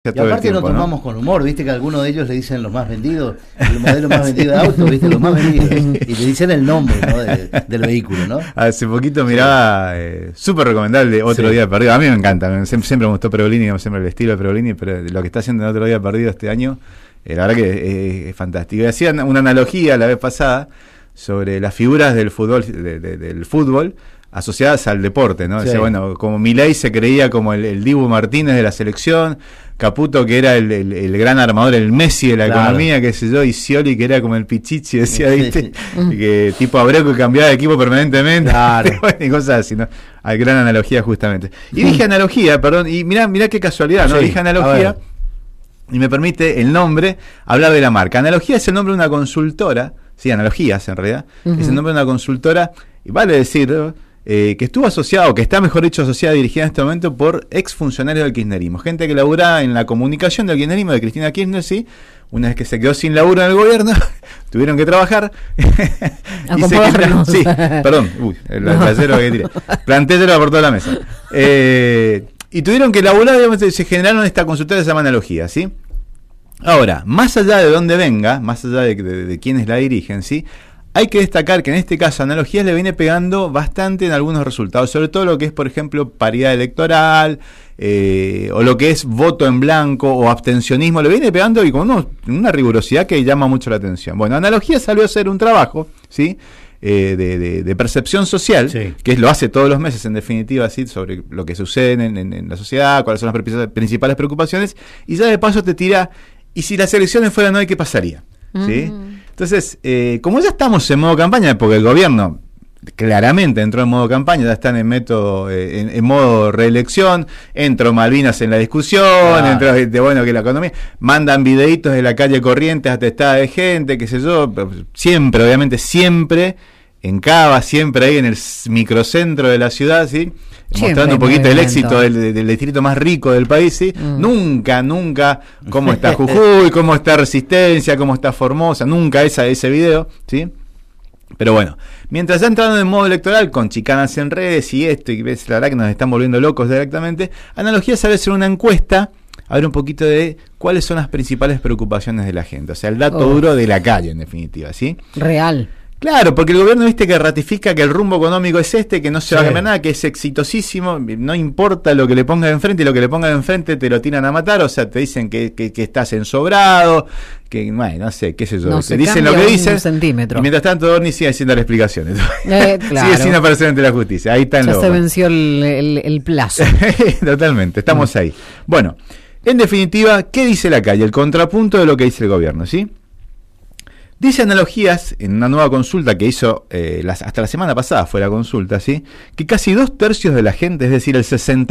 Y aparte lo tomamos con humor, viste que a algunos de ellos le dicen los más vendidos, el modelo más vendido de auto, viste, los más vendidos, y le dicen el nombre, ¿no? del vehículo, ¿no? Hace poquito miraba, súper recomendable, Otro Día Perdido. A mí me encanta, siempre me gustó Pergolini, como siempre el estilo de Pergolini, pero lo que está haciendo en Otro Día Perdido este año, la verdad que es fantástico. Y hacían una analogía la vez pasada sobre las figuras del fútbol, del fútbol asociadas al deporte, ¿no? Sí. Decía, bueno, como Milei se creía como el Dibu Martínez de la selección, Caputo que era el gran armador, el Messi de la economía, qué sé yo, y Scioli que era como el Pichichi, decía, ¿viste? Que tipo Abreu que cambiaba de equipo permanentemente, y cosas así, ¿no? Hay gran analogía justamente. Y dije analogía, perdón, y mirá qué casualidad, ¿no? Dije analogía, y me permite el nombre hablar de la marca. Analogía es el nombre de una consultora, sí, analogías en realidad, es el nombre de una consultora, y vale decir, ¿no? Que estuvo asociado, que está mejor dicho asociada, dirigida en este momento por exfuncionarios del kirchnerismo, gente que laburaba en la comunicación del kirchnerismo, de Cristina Kirchner, sí. Una vez que se quedó sin laburo en el gobierno, tuvieron que trabajar. Y se quedaron, sí, perdón, el trasero que tiré. Planté cero por toda la mesa. Y tuvieron que laburar, digamos, se generaron esta consultora que se llama Analogía, ¿sí? Ahora, más allá de dónde venga, más allá de quienes la dirigen, ¿sí? Hay que destacar que en este caso Analogías le viene pegando bastante en algunos resultados, sobre todo lo que es, por ejemplo, paridad electoral, o lo que es voto en blanco o abstencionismo, le viene pegando y con una rigurosidad que llama mucho la atención. Bueno, Analogías salió a hacer un trabajo, ¿sí? De percepción social, sí, que lo hace todos los meses en definitiva, ¿sí? Sobre lo que sucede en la sociedad, cuáles son las principales preocupaciones, y ya de paso te tira, y si las elecciones fueran hoy, ¿qué pasaría? ¿Sí? Entonces, como ya estamos en modo campaña, porque el gobierno claramente entró en modo campaña, ya están en modo reelección, entró Malvinas en la discusión, entró que la economía, mandan videitos de la calle Corrientes atestada de gente, qué sé yo, siempre, obviamente, siempre en Cava, siempre ahí en el microcentro de la ciudad, ¿sí? Mostrando un poquito el éxito del distrito más rico del país, ¿sí? Nunca cómo está Jujuy, cómo está Resistencia, cómo está Formosa, nunca ese video, ¿sí? Pero bueno, mientras ya entrando en modo electoral, con chicanas en redes y esto, y ves, la verdad que nos están volviendo locos directamente, Analogía sabe hacer una encuesta, a ver un poquito de cuáles son las principales preocupaciones de la gente, o sea, el dato duro de la calle, en definitiva, ¿sí? Real. Claro, porque el gobierno, viste, que ratifica que el rumbo económico es que no se va a cambiar nada, que es exitosísimo, no importa lo que le pongan enfrente, y lo que le pongan enfrente te lo tiran a matar, o sea, te dicen que estás ensobrado, que, bueno, no sé, qué sé yo, no te dicen lo que dicen, y mientras tanto Dorni sigue haciendo las explicaciones, claro. Sigue sin aparecer ante la justicia, ahí está en ya se venció el plazo. Totalmente, estamos ahí. Bueno, en definitiva, ¿qué dice la calle? El contrapunto de lo que dice el gobierno, ¿sí? Dice Analogías, en una nueva consulta que hizo, hasta la semana pasada fue la consulta, ¿sí? Que casi 2/3 de la gente, es decir, el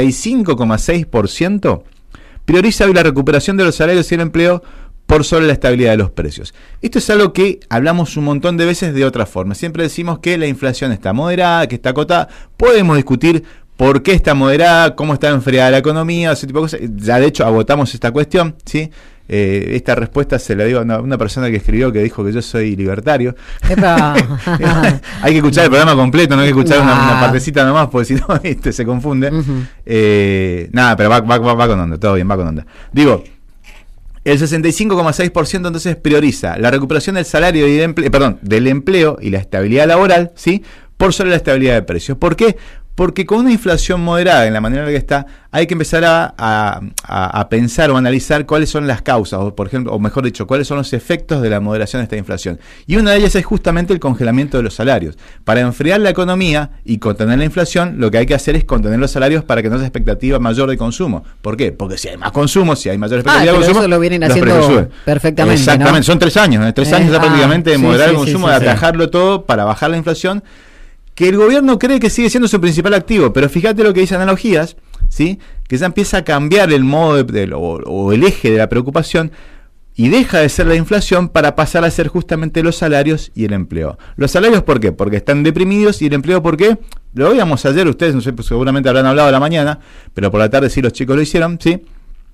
65,6%, prioriza hoy la recuperación de los salarios y el empleo por sobre la estabilidad de los precios. Esto es algo que hablamos un montón de veces de otra forma. Siempre decimos que la inflación está moderada, que está acotada. Podemos discutir por qué está moderada, cómo está enfriada la economía, ese tipo de cosas. Ya de hecho agotamos esta cuestión, ¿sí? Esta respuesta se la digo a una persona que escribió, que dijo que yo soy libertario. Hay que escuchar el programa completo, no hay que escuchar una partecita nomás, porque si no se confunde. Nada, pero va con onda, todo bien, va con onda. Digo, el 65,6% entonces prioriza la recuperación del salario y del empleo y la estabilidad laboral, ¿sí? Por sobre la estabilidad de precios. ¿Por qué? Porque con una inflación moderada en la manera en la que está, hay que empezar a pensar o analizar cuáles son las causas, o por ejemplo, o mejor dicho, cuáles son los efectos de la moderación de esta inflación. Y una de ellas es justamente el congelamiento de los salarios. Para enfriar la economía y contener la inflación, lo que hay que hacer es contener los salarios para que no haya expectativa mayor de consumo. ¿Por qué? Porque si hay más consumo, si hay mayor expectativa de consumo, eso lo vienen haciendo perfectamente. Exactamente, ¿no? Son 3 años, ¿no? 3 años ya prácticamente de moderar el consumo, de atajarlo todo para bajar la inflación, que el gobierno cree que sigue siendo su principal activo, pero fíjate lo que dice Analogías, ¿sí? Que ya empieza a cambiar el modo o el eje de la preocupación y deja de ser la inflación para pasar a ser justamente los salarios y el empleo. Los salarios, ¿por qué? Porque están deprimidos, y el empleo, ¿por qué? Lo veíamos ayer, ustedes no sé, pues seguramente habrán hablado a la mañana, pero por la tarde sí los chicos lo hicieron, ¿sí?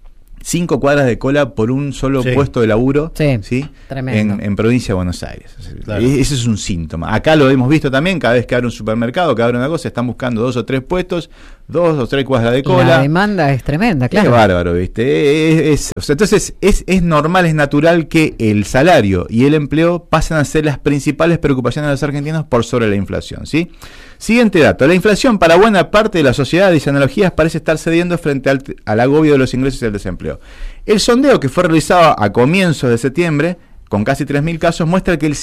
5 cuadras de cola por un solo puesto de laburo, ¿sí? En provincia de Buenos Aires. Claro. Ese es un síntoma. Acá lo hemos visto también, cada vez que abre un supermercado, que abre una cosa, están buscando 2 o 3 puestos, 2 o 3 cuadras de cola. La demanda es tremenda, claro. Es bárbaro, ¿viste? O sea, entonces es normal, es natural que el salario y el empleo pasen a ser las principales preocupaciones de los argentinos por sobre la inflación, ¿sí? Siguiente dato. La inflación para buena parte de la sociedad, dice Analogías, parece estar cediendo frente al agobio de los ingresos y el desempleo. El sondeo que fue realizado a comienzos de septiembre, con casi 3.000 casos, muestra que el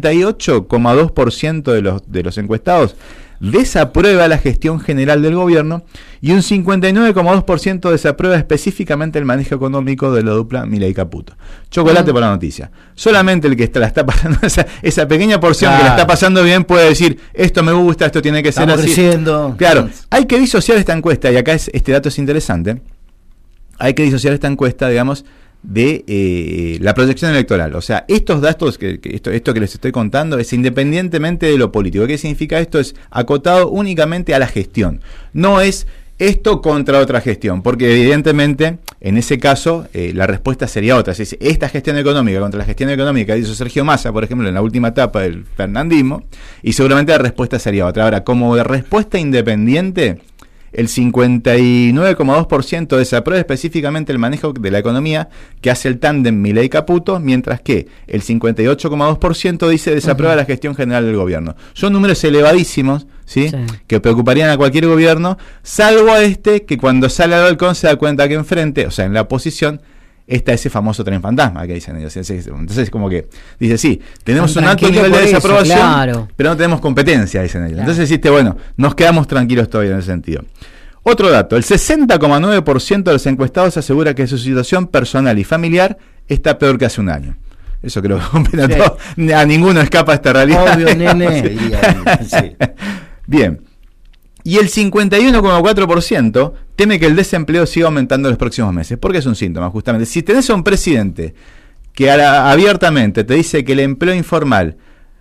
58,2% de los encuestados desaprueba la gestión general del gobierno y un 59,2% desaprueba específicamente el manejo económico de la dupla Milei-Caputo. Chocolate por la noticia. Solamente el que la está pasando, esa pequeña porción que la está pasando bien puede decir, esto me gusta, esto tiene que ser así. Creciendo. Claro, hay que disociar esta encuesta, y acá este dato es interesante, hay que disociar esta encuesta, digamos, de la proyección electoral. O sea, estos datos, esto que les estoy contando, es independientemente de lo político. ¿Qué significa esto? Es acotado únicamente a la gestión. No es esto contra otra gestión, porque evidentemente, en ese caso, la respuesta sería otra. Es decir, esta gestión económica contra la gestión económica que hizo Sergio Massa, por ejemplo, en la última etapa del fernandismo, y seguramente la respuesta sería otra. Ahora, como de respuesta independiente, el 59,2% desaprueba específicamente el manejo de la economía que hace el tándem Milei-Caputo, mientras que el 58,2% dice desaprueba la gestión general del gobierno. Son números elevadísimos, ¿sí? Que preocuparían a cualquier gobierno, salvo a que cuando sale al balcón se da cuenta que enfrente, o sea, en la oposición, está ese famoso tren fantasma que dicen ellos. Entonces, como que dice, sí, tenemos un alto nivel de desaprobación, pero no tenemos competencia, dicen ellos. Entonces dijiste, bueno, nos quedamos tranquilos todavía en ese sentido. Otro dato, el 60,9% de los encuestados asegura que su situación personal y familiar está peor que hace un año. Eso creo que a ninguno escapa esta realidad. Obvio, nene. Sí. Bien. Y el 51,4% teme que el desempleo siga aumentando en los próximos meses. Porque es un síntoma, justamente. Si tenés a un presidente que abiertamente te dice que el empleo informal,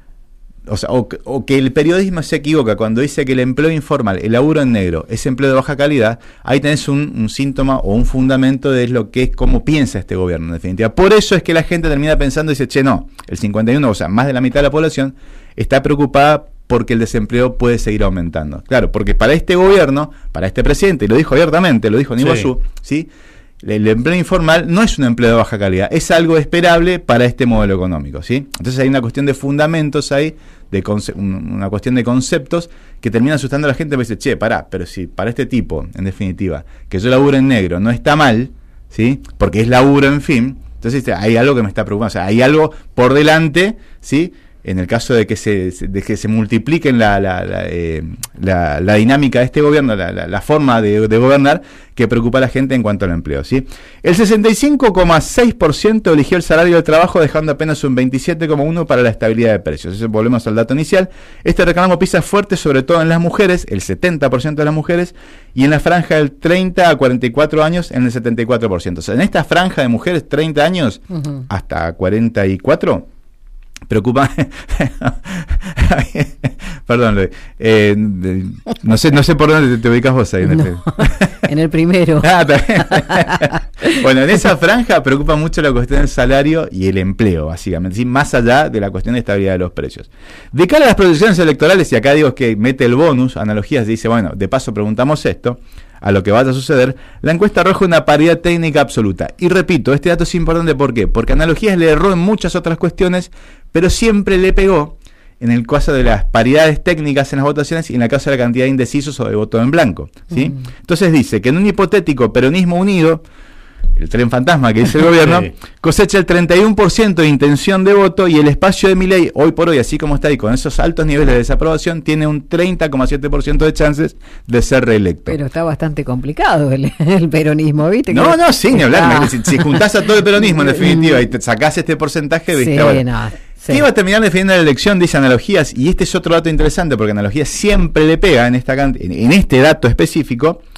o que el periodismo se equivoca cuando dice que el empleo informal, el laburo en negro, es empleo de baja calidad, ahí tenés un síntoma o un fundamento de lo que es cómo piensa este gobierno, en definitiva. Por eso es que la gente termina pensando y dice, che, no, el 51, o sea, más de la mitad de la población está preocupada porque el desempleo puede seguir aumentando. Claro, porque para este gobierno, para este presidente, y lo dijo abiertamente, lo dijo Niboyú, ¿sí? El empleo informal no es un empleo de baja calidad, es algo esperable para este modelo económico, ¿sí? Entonces hay una cuestión de fundamentos ahí, una cuestión de conceptos que termina asustando a la gente, porque dice, che, pará, pero si para este tipo, en definitiva, que yo laburo en negro no está mal, ¿sí? Porque es laburo, en fin, entonces hay algo que me está preocupando, o sea, hay algo por delante, ¿sí? En el caso de que se multipliquen la dinámica de este gobierno, la forma de gobernar, que preocupa a la gente en cuanto al empleo, ¿sí? El 65,6% eligió el salario del trabajo, dejando apenas un 27,1% para la estabilidad de precios. Eso, volvemos al dato inicial. Este reclamo pisa fuerte, sobre todo en las mujeres, el 70% de las mujeres, y en la franja del 30 a 44 años, en el 74%. O sea, en esta franja de mujeres, 30 años hasta 44, preocupa. Perdón, Luis. No sé por dónde te ubicas vos ahí. En el primero. Bueno, en esa franja preocupa mucho la cuestión del salario y el empleo, básicamente, ¿sí? Más allá de la cuestión de estabilidad de los precios. De cara a las proyecciones electorales, y acá digo que mete el bonus, Analogías, dice, bueno, de paso preguntamos esto, a lo que vaya a suceder, la encuesta arroja una paridad técnica absoluta. Y repito, este dato es importante, ¿por qué? Porque Analogías le erró en muchas otras cuestiones, pero siempre le pegó en el caso de las paridades técnicas en las votaciones y en el caso de la cantidad de indecisos o de voto en blanco, ¿sí? Entonces dice que en un hipotético peronismo unido, el tren fantasma que dice el gobierno, cosecha el 31% de intención de voto, y el espacio de Milei, hoy por hoy, así como está, y con esos altos niveles de desaprobación, tiene un 30,7% de chances de ser reelecto. Pero está bastante complicado el peronismo, ¿viste? No, sí, ni hablar. Si juntás a todo el peronismo, en definitiva, y te sacás este porcentaje, ¿viste? Sí, bueno, ¿qué iba a terminar defendiendo la elección? Dice Analogías, y este es otro dato interesante, porque Analogías siempre le pega en este dato específico.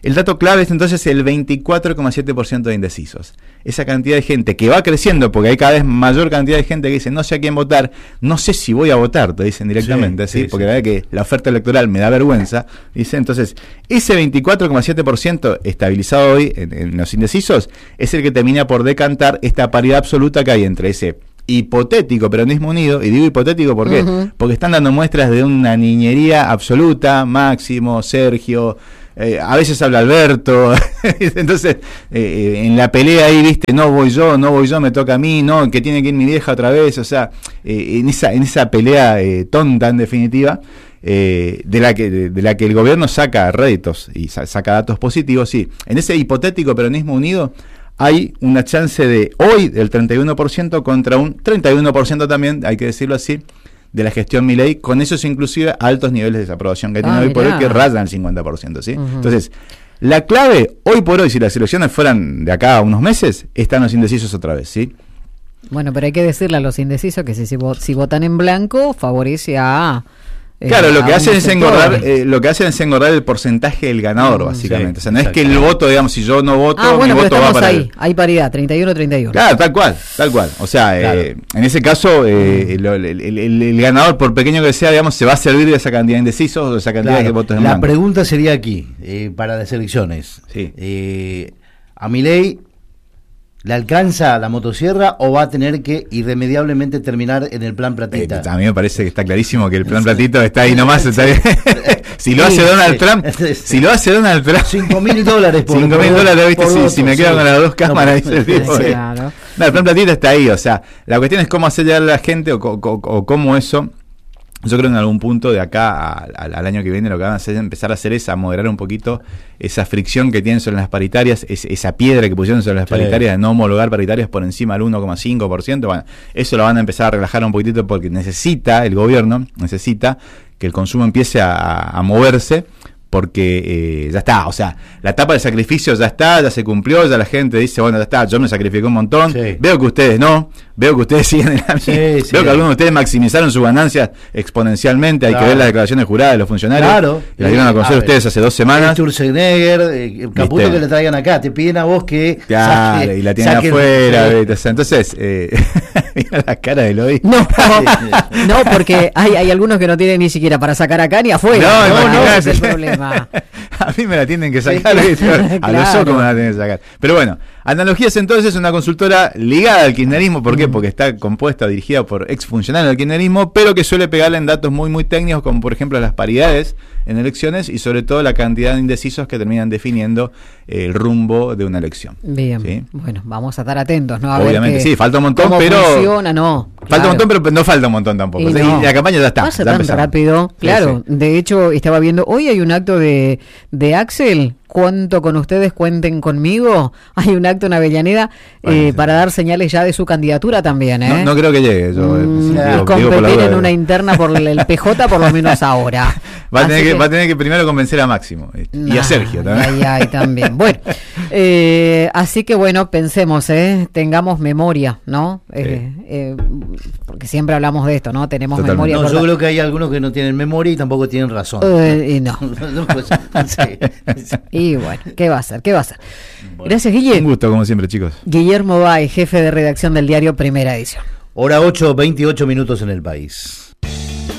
El dato clave es entonces el 24,7% de indecisos. Esa cantidad de gente que va creciendo, porque hay cada vez mayor cantidad de gente que dice, no sé a quién votar, no sé si voy a votar, te dicen directamente, ¿sí? Porque la verdad que la oferta electoral me da vergüenza, dice. Entonces, ese 24,7% estabilizado hoy en los indecisos es el que termina por decantar esta paridad absoluta que hay entre ese hipotético peronismo unido, y digo hipotético ¿por qué? Porque están dando muestras de una niñería absoluta, Máximo, Sergio, a veces habla Alberto, entonces en la pelea ahí, viste, no voy yo, me toca a mí, no, que tiene que ir mi vieja otra vez, o sea, en esa pelea tonta en definitiva, de la que el gobierno saca réditos y saca datos positivos, sí, en ese hipotético peronismo unido hay una chance de hoy del 31% contra un 31% también, hay que decirlo así, de la gestión Milei, con esos inclusive altos niveles de desaprobación que tiene hoy por hoy, que rayan el 50%, ¿sí? Entonces, la clave, hoy por hoy, si las elecciones fueran de acá a unos meses, están los indecisos otra vez, ¿sí? Bueno, pero hay que decirle a los indecisos que si votan en blanco, favorece a... Claro, lo que hacen es engordar el porcentaje del ganador, básicamente. Sí, o sea, no es que el voto, digamos, si yo no voto, bueno, mi voto va para ahí. Hay paridad, 31-31. Claro, tal cual. O sea, claro. En ese caso, el ganador, por pequeño que sea, digamos, se va a servir de esa cantidad de indecisos o de esa cantidad de votos en blanco. La pregunta sería aquí, para las elecciones. Sí. ¿A Milei le alcanza la motosierra o va a tener que irremediablemente terminar en el plan Platita? A mí me parece que está clarísimo que el plan Platito está ahí nomás. Está bien. Si lo hace Donald Trump, $5.000 por $5.000, ¿viste? Por si me quedo con las dos cámaras, dice el tipo. Claro. No, el plan Platito está ahí, o sea, la cuestión es cómo hacer llegar a la gente o cómo eso. Yo creo que en algún punto de acá al año que viene lo que van a hacer es empezar a hacer es a moderar un poquito esa fricción que tienen sobre las paritarias, esa piedra que pusieron sobre las paritarias de no homologar paritarias por encima del 1,5%. Bueno, eso lo van a empezar a relajar un poquitito porque el gobierno necesita que el consumo empiece a moverse, porque ya está, o sea, la etapa de sacrificio ya está, ya se cumplió, ya la gente dice, bueno, ya está, yo me sacrifiqué un montón, veo que ustedes no, veo que ustedes siguen en la misma, veo que algunos de ustedes maximizaron sus ganancias exponencialmente, hay que ver las declaraciones juradas de los funcionarios, las dieron a conocer ustedes hace 2 semanas. Sturzenegger, Caputo, que le traigan acá, te piden a vos que y la tienen afuera, entonces, mira la cara de Eloy. No, porque hay algunos que no tienen ni siquiera para sacar acá ni afuera, no, ese es el problema. A mí me la tienen que sacar, a los ojos me la tienen que sacar. Pero bueno, Analogías entonces es una consultora ligada al kirchnerismo. ¿Por qué? Porque está compuesta, dirigida por exfuncionarios del kirchnerismo, pero que suele pegarle en datos muy técnicos, como por ejemplo las paridades en elecciones y sobre todo la cantidad de indecisos que terminan definiendo el rumbo de una elección. Bien, ¿sí? Bueno, vamos a estar atentos, ¿no? A obviamente, ver sí, falta un montón, cómo pero... funciona, no. Falta un montón, pero no falta un montón tampoco. Y o sea, no. y la campaña ya está. Pasa ya tan empezamos. rápido, claro. Sí. De hecho, estaba viendo, hoy hay un acto de Axel. Cuento con ustedes, cuenten conmigo. Hay un acto en Avellaneda para dar señales ya de su candidatura también. No creo que llegue. Yo, y competir en una interna por el PJ, por lo menos ahora. Va a tener que primero convencer a Máximo y a Sergio también. Ay, también. Bueno, así que bueno, pensemos, tengamos memoria, ¿no? Porque siempre hablamos de esto, ¿no? Tenemos Totalmente. memoria. No, yo creo que hay algunos que no tienen memoria y tampoco tienen razón. Y no. Sí. Y bueno, ¿qué va a ser? Bueno. Gracias, Un Guille. gusto, como siempre, chicos. Guillermo Bay, jefe de redacción del diario Primera Edición. Hora 8:28 en el país.